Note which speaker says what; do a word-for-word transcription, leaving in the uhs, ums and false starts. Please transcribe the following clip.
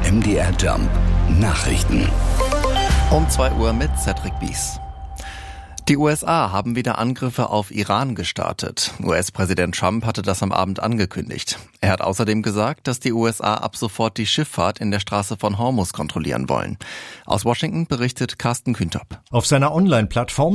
Speaker 1: M D R Jump Nachrichten.
Speaker 2: Um zwei Uhr mit Cedric Bies. Die U S A haben wieder Angriffe auf Iran gestartet. U S-Präsident Trump hatte das am Abend angekündigt. Er hat außerdem gesagt, dass die U S A ab sofort die Schifffahrt in der Straße von Hormuz kontrollieren wollen. Aus Washington berichtet Carsten Küntop.
Speaker 3: Auf seiner Online-Plattform